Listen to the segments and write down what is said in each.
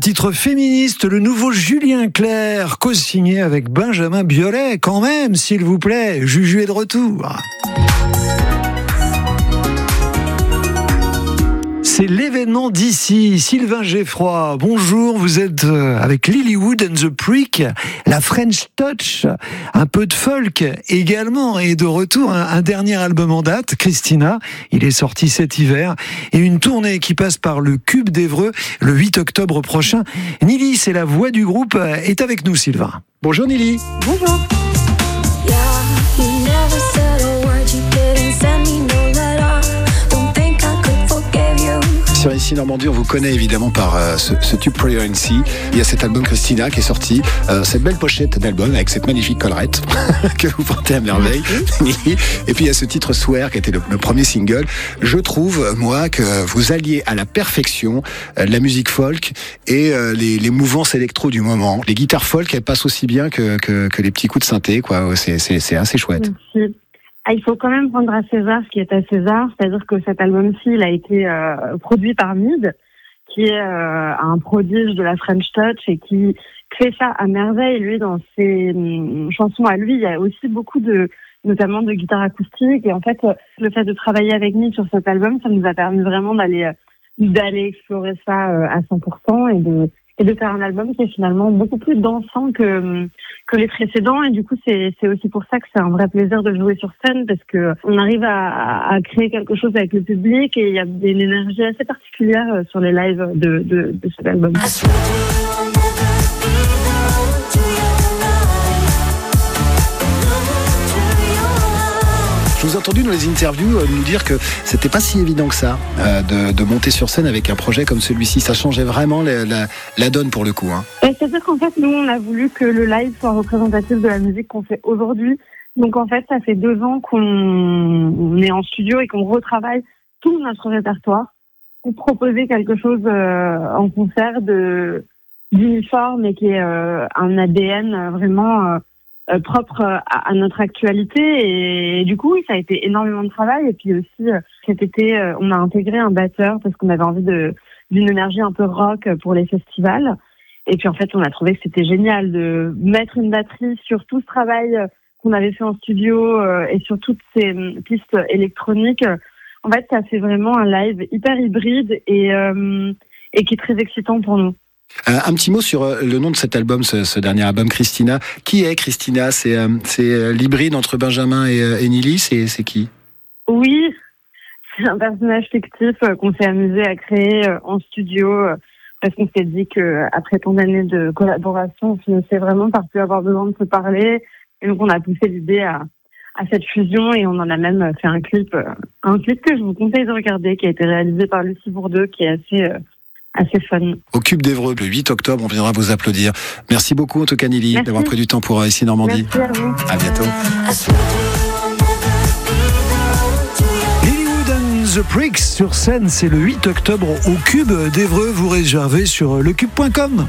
titre féministe, le nouveau Julien Clerc, co-signé avec Benjamin Biolay. Quand même, s'il vous plaît, Juju est de retour. C'est l'événement d'ici. Sylvain Geffroy, bonjour, vous êtes avec Lilywood and the Prick, la French Touch, un peu de folk également, et de retour un dernier album en date, Christina, il est sorti cet hiver, et une tournée qui passe par le Cube d'Évreux le 8 octobre prochain. Nili, c'est la voix du groupe, est avec nous, Sylvain. Bonjour Nili. Bonjour. Sur Ici Normandie, on vous connaît évidemment par ce tube Prayer in Sea. Il y a cet album Christina qui est sorti, cette belle pochette d'album avec cette magnifique collerette que vous portez à merveille. Et puis il y a ce titre Swear qui était le premier single. Je trouve, moi, que vous alliez à la perfection la musique folk et les mouvances électro du moment. Les guitares folk, elles passent aussi bien que les petits coups de synthé, quoi. C'est assez chouette. Merci. Il faut quand même prendre à César ce qui est à César, c'est-à-dire que cet album-ci, il a été produit par Mid, qui est un prodige de la French Touch et qui fait ça à merveille. Lui, dans ses chansons à lui, il y a aussi beaucoup notamment de guitare acoustique. Et en fait, le fait de travailler avec Mid sur cet album, ça nous a permis vraiment d'aller explorer ça à 100% et de faire un album qui est finalement beaucoup plus dansant que les précédents. Et du coup, c'est aussi pour ça que c'est un vrai plaisir de jouer sur scène, parce que on arrive à créer quelque chose avec le public et il y a une énergie assez particulière sur les lives de cet album. Je vous ai entendu dans les interviews nous dire que c'était pas si évident que ça de monter sur scène avec un projet comme celui-ci. Ça changeait vraiment la donne pour le coup. Hein. C'est-à-dire qu'en fait, nous, on a voulu que le live soit représentatif de la musique qu'on fait aujourd'hui. Donc en fait, ça fait 2 ans qu'on est en studio et qu'on retravaille tout notre répertoire pour proposer quelque chose en concert d'uniforme et qui est un ADN vraiment propre à notre actualité. Et du coup, ça a été énormément de travail. Et puis aussi, cet été, on a intégré un batteur parce qu'on avait envie d'une énergie un peu rock pour les festivals. Et puis en fait, on a trouvé que c'était génial de mettre une batterie sur tout ce travail qu'on avait fait en studio et sur toutes ces pistes électroniques. En fait, ça fait vraiment un live hyper hybride et qui est très excitant pour nous. Un petit mot sur le nom de cet album, ce dernier album, Christina. Qui est Christina ? C'est l'hybride entre Benjamin et Nili. C'est qui ? Oui, c'est un personnage fictif qu'on s'est amusé à créer en studio parce qu'on s'est dit qu'après tant d'années de collaboration, on finissait vraiment par plus avoir besoin de se parler. Et donc on a poussé l'idée à cette fusion et on en a même fait un clip que je vous conseille de regarder, qui a été réalisé par Lucie Bourdeux, qui est assez fun. Au Cube d'Évreux, le 8 octobre, on viendra vous applaudir. Merci beaucoup, en tout cas, Nili, d'avoir pris du temps pour Ici Normandie. Merci à vous. À bientôt. Lilywood and the Pricks sur scène, c'est le 8 octobre au Cube d'Évreux. Vous réservez sur lecube.com.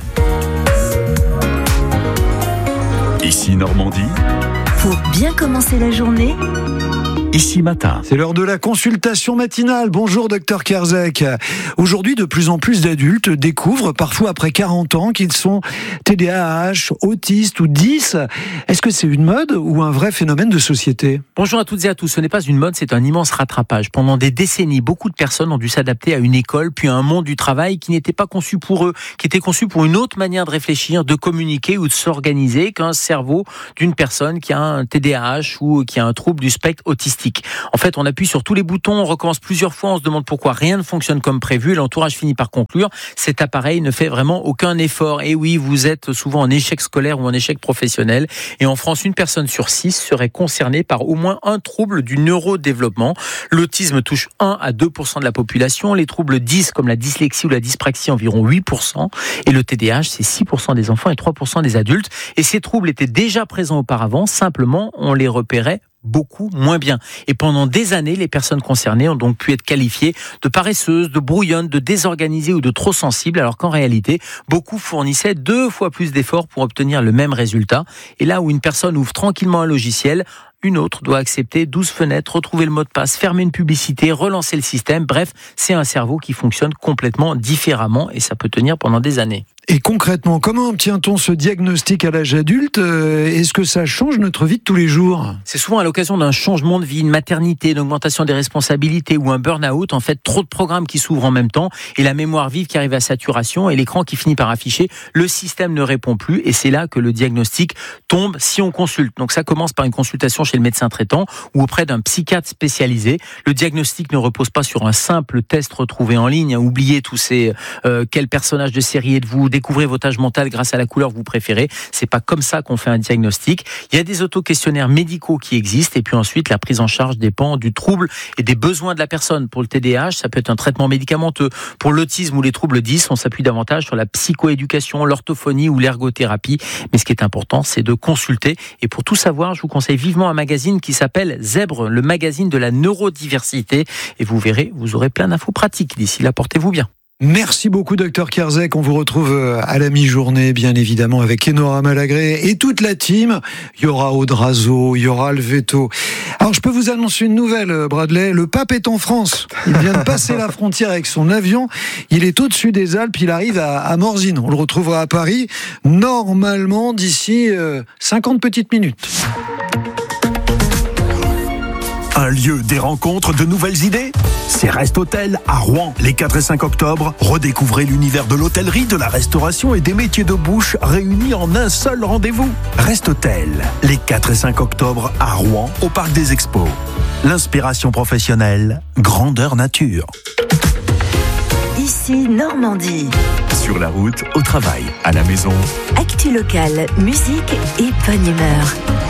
Ici Normandie. Pour bien commencer la journée, Ici Matin. C'est l'heure de la consultation matinale. Bonjour Dr Kerzek. Aujourd'hui, de plus en plus d'adultes découvrent, parfois après 40 ans, qu'ils sont TDAH, autistes ou 10. Est-ce que c'est une mode ou un vrai phénomène de société ? Bonjour à toutes et à tous. Ce n'est pas une mode, c'est un immense rattrapage. Pendant des décennies, beaucoup de personnes ont dû s'adapter à une école, puis à un monde du travail qui n'était pas conçu pour eux, qui était conçu pour une autre manière de réfléchir, de communiquer ou de s'organiser qu'un cerveau d'une personne qui a un TDAH ou qui a un trouble du spectre autistique. En fait, on appuie sur tous les boutons, on recommence plusieurs fois, on se demande pourquoi rien ne fonctionne comme prévu et l'entourage finit par conclure: cet appareil ne fait vraiment aucun effort. Et oui, vous êtes souvent en échec scolaire ou en échec professionnel. Et en France, 1 personne sur 6 serait concernée par au moins un trouble du neurodéveloppement. L'autisme touche 1 à 2% de la population, les troubles 10 comme la dyslexie ou la dyspraxie environ 8%, et le TDAH c'est 6% des enfants et 3% des adultes. Et ces troubles étaient déjà présents auparavant, simplement on les repérait beaucoup moins bien. Et pendant des années, les personnes concernées ont donc pu être qualifiées de paresseuses, de brouillonnes, de désorganisées ou de trop sensibles, alors qu'en réalité, beaucoup fournissaient 2 fois plus d'efforts pour obtenir le même résultat. Et là où une personne ouvre tranquillement un logiciel, une autre doit accepter 12 fenêtres, retrouver le mot de passe, fermer une publicité, relancer le système. Bref, c'est un cerveau qui fonctionne complètement différemment et ça peut tenir pendant des années. Et concrètement, comment obtient-on ce diagnostic à l'âge adulte ? Est-ce que ça change notre vie de tous les jours ? C'est souvent à l'occasion d'un changement de vie, une maternité, une augmentation des responsabilités ou un burn-out. En fait, trop de programmes qui s'ouvrent en même temps et la mémoire vive qui arrive à saturation et l'écran qui finit par afficher. Le système ne répond plus et c'est là que le diagnostic tombe si on consulte. Donc ça commence par une consultation chez le médecin traitant ou auprès d'un psychiatre spécialisé. Le diagnostic ne repose pas sur un simple test retrouvé en ligne. Oubliez tous ces quel personnage de série êtes-vous, découvrez votre âge mental grâce à la couleur que vous préférez. C'est pas comme ça qu'on fait un diagnostic. Il y a des auto-questionnaires médicaux qui existent et puis ensuite la prise en charge dépend du trouble et des besoins de la personne. Pour le TDAH, ça peut être un traitement médicamenteux. Pour l'autisme ou les troubles 10, on s'appuie davantage sur la psychoéducation, l'orthophonie ou l'ergothérapie. Mais ce qui est important, c'est de consulter. Et pour tout savoir, je vous conseille vivement un magazine qui s'appelle Zèbre, le magazine de la neurodiversité. Et vous verrez, vous aurez plein d'infos pratiques. D'ici là, portez-vous bien. Merci beaucoup, Dr Kerzek. On vous retrouve à la mi-journée, bien évidemment, avec Enora Malagré et toute la team. Il y aura Audrazo, il y aura Alveto. Alors, je peux vous annoncer une nouvelle, Bradley. Le pape est en France. Il vient de passer la frontière avec son avion. Il est au-dessus des Alpes. Il arrive à Morzine. On le retrouvera à Paris, normalement, d'ici 50 petites minutes. Un lieu, des rencontres, de nouvelles idées ? C'est Rest Hôtel à Rouen, les 4 et 5 octobre. Redécouvrez l'univers de l'hôtellerie, de la restauration et des métiers de bouche réunis en un seul rendez-vous. Rest Hôtel, les 4 et 5 octobre à Rouen, au Parc des Expos. L'inspiration professionnelle, grandeur nature. Ici Normandie. Sur la route, au travail, à la maison. Actu locale, musique et bonne humeur.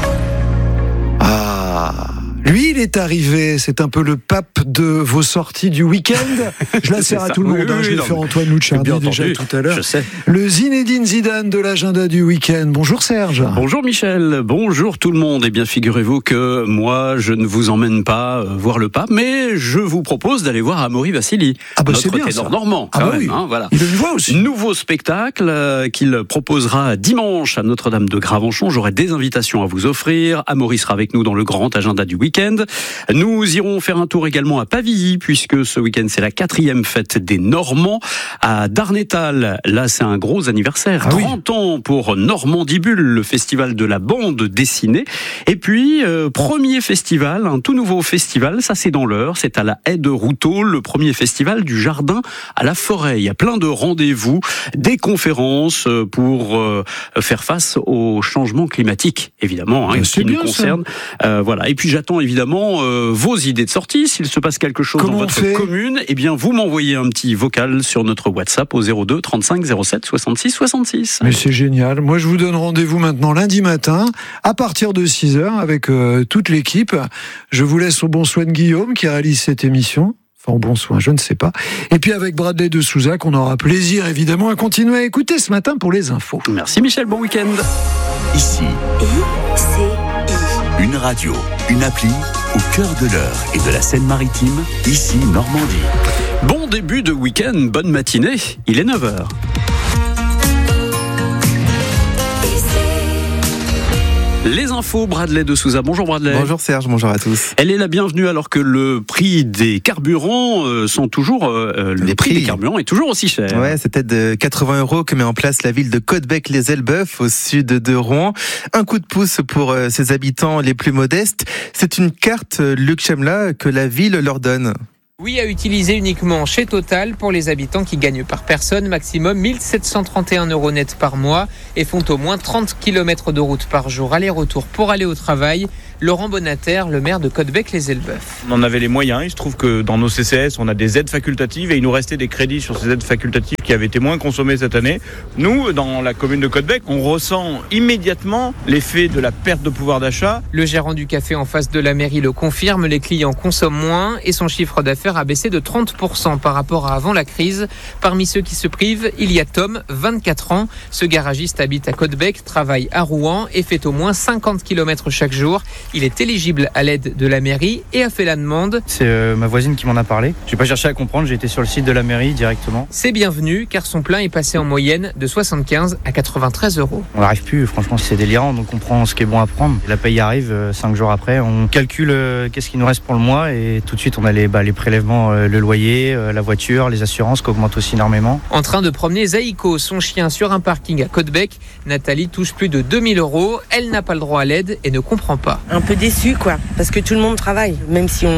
Lui, il est arrivé, c'est un peu le pape de vos sorties du week-end. Je la sers à tout le monde, je l'ai fait Antoine Luciardi déjà tout à l'heure. Je sais. Le Zinedine Zidane de l'agenda du week-end. Bonjour Serge. Bonjour Michel, bonjour tout le monde. Eh bien, figurez-vous que moi, je ne vous emmène pas voir le pape, mais je vous propose d'aller voir Amaury Vassili, c'est bien, ténor ça. normand. Ah bah même, oui. Voilà. Il a une voix aussi. Nouveau spectacle qu'il proposera dimanche à Notre-Dame de Gravenchon. J'aurai des invitations à vous offrir. Amaury sera avec nous dans le grand agenda du week-end. Nous irons faire un tour également à Pavilly, puisque ce week-end c'est la 4e fête des Normands. À Darnétal, là c'est un gros anniversaire, 30 ans pour Normandibule, le festival de la bande dessinée. Et puis, premier festival, un tout nouveau festival, ça c'est dans l'Eure, c'est à la Haie de Routot, le premier festival du jardin à la forêt. Il y a plein de rendez-vous, des conférences pour faire face au changement climatique, évidemment, qui nous concerne. Voilà. Et puis j'attends évidemment vos idées de sortie. S'il se passe quelque chose dans votre commune, eh bien vous m'envoyez un petit vocal sur notre WhatsApp au 02 35 07 66 66. Mais c'est génial. Moi, je vous donne rendez-vous maintenant lundi matin à partir de 6h avec toute l'équipe. Je vous laisse au bon soin de Guillaume qui réalise cette émission. Enfin, au bon soin, je ne sais pas. Et puis avec Bradley de Souzac, on aura plaisir évidemment à continuer à écouter ce matin pour les infos. Merci Michel, bon week-end. Ici, une radio, une appli au cœur de l'Eure et de la Seine-Maritime, ici Normandie. Bon début de week-end, bonne matinée, il est 9h. Les infos, Bradley de Souza. Bonjour Bradley. Bonjour Serge, bonjour à tous. Elle est la bienvenue alors que le prix des carburants sont toujours... le prix des carburants est toujours aussi cher. Ouais, cette aide de 80 € que met en place la ville de Caudebec-les-Elbeuf au sud de Rouen. Un coup de pouce pour ses habitants les plus modestes. C'est une carte Luc Chemla que la ville leur donne. Oui, à utiliser uniquement chez Total pour les habitants qui gagnent par personne maximum 1 731 € net par mois et font au moins 30 km de route par jour aller-retour pour aller au travail. Laurent Bonater, le maire de Caudebec-les-Elbeuf. On en avait les moyens. Il se trouve que dans nos CCS, on a des aides facultatives et il nous restait des crédits sur ces aides facultatives qui avaient été moins consommées cette année. Nous, dans la commune de Caudebec, on ressent immédiatement l'effet de la perte de pouvoir d'achat. Le gérant du café en face de la mairie le confirme, les clients consomment moins et son chiffre d'affaires a baissé de 30% par rapport à avant la crise. Parmi ceux qui se privent, il y a Tom, 24 ans. Ce garagiste habite à Caudebec, travaille à Rouen et fait au moins 50 km chaque jour. Il est éligible à l'aide de la mairie et a fait la demande. C'est ma voisine qui m'en a parlé. J'ai pas cherché à comprendre, j'ai été sur le site de la mairie directement. C'est bienvenu car son plein est passé en moyenne de 75 à 93 €. On n'arrive plus, franchement c'est délirant, donc on prend ce qui est bon à prendre. La paye arrive 5 jours après, on calcule qu'est-ce qu'il nous reste pour le mois et tout de suite on a les prélèvements, le loyer, la voiture, les assurances qui augmentent aussi énormément. En train de promener Zaïko, son chien, sur un parking à Côte-Bec, Nathalie touche plus de 2000 €. Elle n'a pas le droit à l'aide et ne comprend pas. Un peu déçue quoi, parce que tout le monde travaille. Même si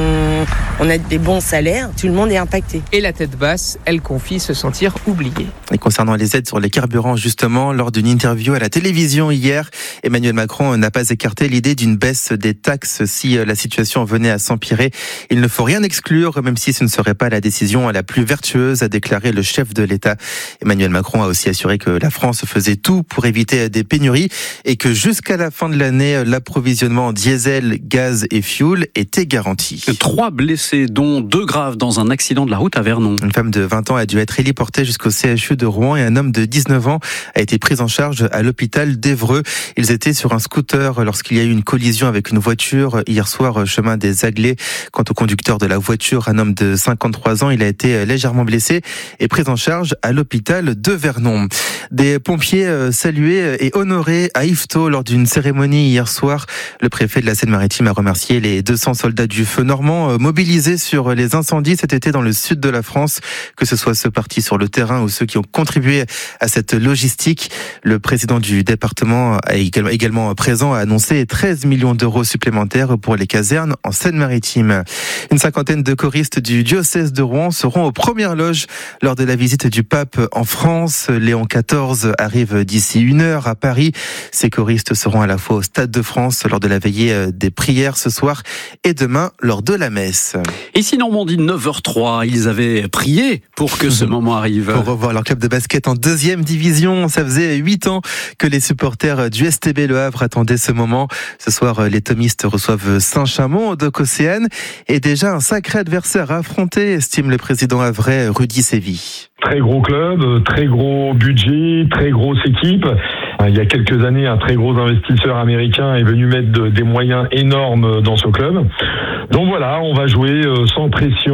on a des bons salaires, tout le monde est impacté. Et la tête basse, elle confie se sentir oubliée. Et concernant les aides sur les carburants, justement, lors d'une interview à la télévision hier, Emmanuel Macron n'a pas écarté l'idée d'une baisse des taxes si la situation venait à s'empirer. Il ne faut rien exclure, même si ce ne serait pas la décision la plus vertueuse, a déclaré le chef de l'État. Emmanuel Macron a aussi assuré que la France faisait tout pour éviter des pénuries et que jusqu'à la fin de l'année, l'approvisionnement en diesel, gaz et fioul était garanti. 3 blessés, dont 2 graves dans un accident de la route à Vernon. Une femme de 20 ans a dû être héliportée jusqu'au CHU de Rouen et un homme de 19 ans a été pris en charge à l'hôpital d'Évreux. Ils étaient sur un scooter lorsqu'il y a eu une collision avec une voiture hier soir chemin des Aglais. Quant au conducteur de la voiture, un homme de 53 ans, il a été légèrement blessé et pris en charge à l'hôpital de Vernon. Des pompiers salués et honorés à Yvetot lors d'une cérémonie hier soir. Le préfet de la Seine-Maritime a remercié les 200 soldats du feu normand mobilisés sur les incendies cet été dans le sud de la France, que ce soit ceux partis sur le terrain ou ceux qui ont contribué à cette logistique. Le président du département également présent a annoncé 13 millions d'euros supplémentaires pour les casernes en Seine-Maritime. Une cinquantaine de choristes du diocèse de Rouen seront aux premières loges lors de la visite du pape en France. Léon XIV arrive d'ici 1 heure à Paris. Ces choristes seront à la fois au Stade de France lors de la veillée des prières ce soir et demain lors de la messe. Ici Normandie, 9h03, ils avaient prié pour que ce moment arrive. Pour revoir leur club de basket en 2e division, ça faisait 8 ans que les supporters du STB Le Havre attendaient ce moment. Ce soir, les thomistes reçoivent Saint-Chamond au Dock Océane et déjà un sacré adversaire à affronter, estime le président havrais Rudy Sévy. Très gros club, très gros budget, très grosse équipe. Il y a quelques années, un très gros investisseur américain est venu mettre des moyens énormes dans ce club. Donc voilà, on va jouer sans pression,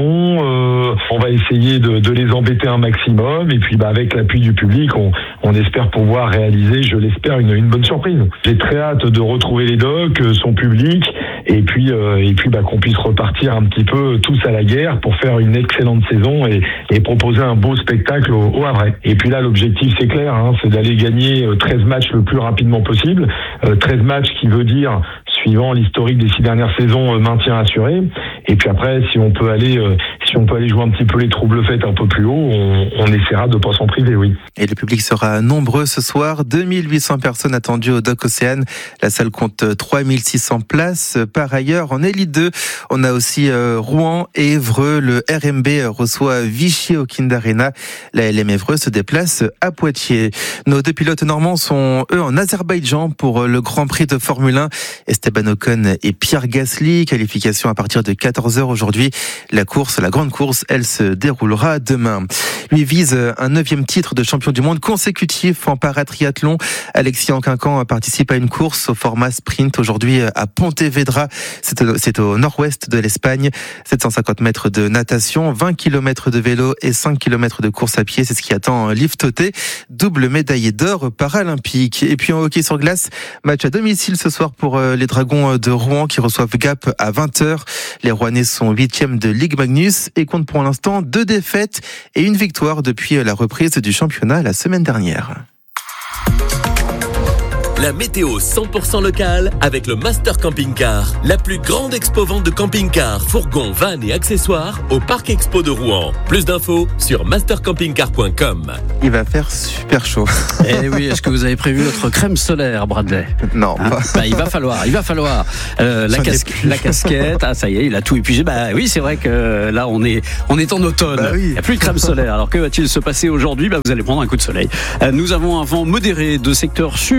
on va essayer de les embêter un maximum et puis avec l'appui du public, on espère pouvoir réaliser, je l'espère, une bonne surprise. J'ai très hâte de retrouver les Docks, son public et puis qu'on puisse repartir un petit peu tous à la guerre pour faire une excellente saison et proposer un beau spectacle au Havrais. Et puis là, l'objectif c'est clair, c'est d'aller gagner 13 matchs le plus rapidement possible. 13 matchs qui veut dire, suivant l'historique des 6 dernières saisons, maintien assuré. Et puis après, si on peut aller jouer un petit peu les troubles faits un peu plus haut, on essaiera de ne pas s'en priver, oui. Et le public sera nombreux ce soir. 2800 personnes attendues au Dock Océane. La salle compte 3600 places. Par ailleurs, en Élite 2, on a aussi Rouen et Évreux. Le RMB reçoit Vichy au Kind Arena. La LM Évreux se déplace à Poitiers. Nos 2 pilotes normands sont, eux, en Azerbaïdjan pour le Grand Prix de Formule 1. Esteban Ocon et Pierre Gasly. Qualification à partir de 14h aujourd'hui. La grande course, elle se déroulera demain. Lui vise un 9e titre de champion du monde consécutif en paratriathlon. Alexis Anquincan participe à une course au format sprint aujourd'hui à Pontevedra. C'est au nord-ouest de l'Espagne. 750 mètres de natation, 20 km de vélo et 5 km de course à pied. C'est ce qui attend Liv Toté, double médaillé d'or paralympique. Et puis en hockey sur glace, match à domicile ce soir pour les Dragons de Rouen qui reçoivent Gap à 20h. Les Rouennais sont 8e de Ligue Magnus et comptent pour l'instant 2 défaites et une victoire depuis la reprise du championnat la semaine dernière. La météo 100% locale avec le Master Camping Car. La plus grande expo-vente de camping-cars, fourgons, vannes et accessoires au Parc Expo de Rouen. Plus d'infos sur mastercampingcar.com. Il va faire super chaud. Eh oui, est-ce que vous avez prévu votre crème solaire, Bradley ? Non. Il va falloir. La casquette, ça y est, il a tout épuisé. Oui, c'est vrai que là, on est en automne. Oui. Il n'y a plus de crème solaire. Alors que va-t-il se passer aujourd'hui ? Vous allez prendre un coup de soleil. Nous avons un vent modéré de secteur sud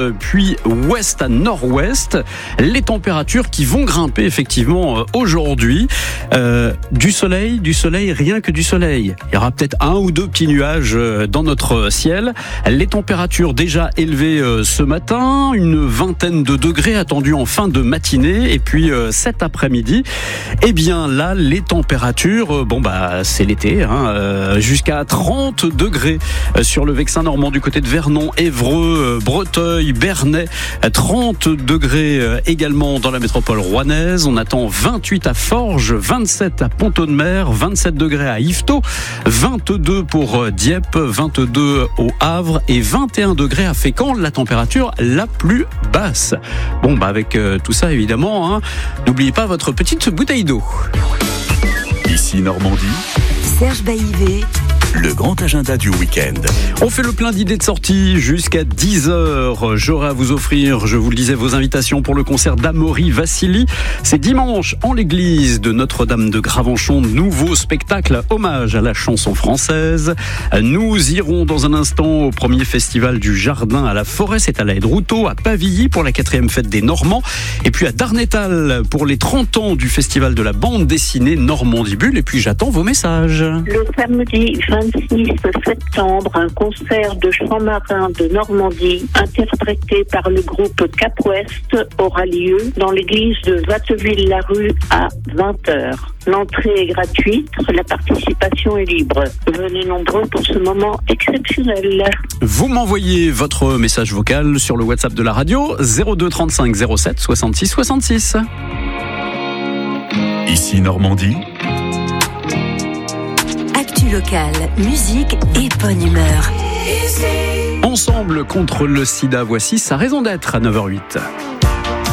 puis ouest à nord-ouest. Les températures qui vont grimper effectivement aujourd'hui. Du soleil, rien que du soleil. Il y aura peut-être 1 ou 2 petits nuages dans notre ciel. Les températures déjà élevées ce matin, une vingtaine de degrés attendus en fin de matinée, et puis cet après-midi, eh bien là, les températures, c'est l'été, jusqu'à 30 degrés sur le Vexin normand du côté de Vernon, Évreux, Breteuil, Bernay, 30 degrés également dans la métropole rouennaise. On attend 28 à Forges, 27 à Pont-Audemer, 27 degrés à Yvetot, 22 pour Dieppe, 22 au Havre et 21 degrés à Fécamp, la température la plus basse. Avec tout ça évidemment, n'oubliez pas votre petite bouteille d'eau. Ici Normandie, Serge Baillivet, le grand agenda du week-end. On fait le plein d'idées de sortie jusqu'à 10h. J'aurai à vous offrir, je vous le disais, vos invitations pour le concert d'Amaury Vassili. C'est dimanche en l'église de Notre-Dame de Gravenchon. Nouveau spectacle, hommage à la chanson française. Nous irons dans un instant au premier festival du Jardin à la Forêt. C'est à la Haie-de-Routot, à Pavilly pour la 4e fête des Normands. Et puis à Darnétal pour les 30 ans du festival de la bande dessinée Normandie Bulle. Et puis j'attends vos messages. Le samedi 26 septembre, un concert de chants marins de Normandie interprété par le groupe Cap-Ouest aura lieu dans l'église de Watteville-la-Rue à 20h. L'entrée est gratuite, la participation est libre. Venez nombreux pour ce moment exceptionnel. Vous m'envoyez votre message vocal sur le WhatsApp de la radio 02 35 07 66 66. Ici Normandie, actu locale, musique et bonne humeur. Ensemble contre le sida, voici sa raison d'être à 9h08.